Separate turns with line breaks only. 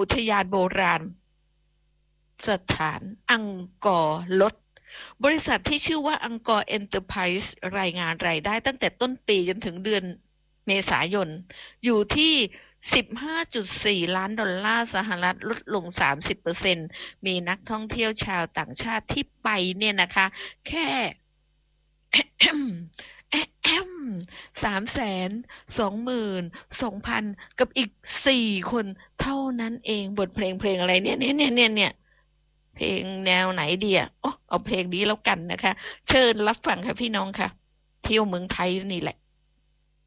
อุทยานโบราณสถานอังกอร์ลดบริษัทที่ชื่อว่าอังกอร์เอ็นเตอร์ไพรส์รายงานรายได้ตั้งแต่ต้นปีจนถึงเดือนเมษายนอยู่ที่ 15.4 ล้านดอลลาร์สหรัฐลดลง 30% มีนักท่องเที่ยวชาวต่างชาติที่ไปเนี่ยนะคะแค่ 322,200,000 กับอีก4คนเท่านั้นเองบทเพลงอะไรเนี่ยเพลงแนวไหนดีอ่ะเอาเพลงนี้แล้วกันนะคะเชิญรับฟังค่ะพี่น้องค่ะเที่ยวเมืองไทยนี่แหละ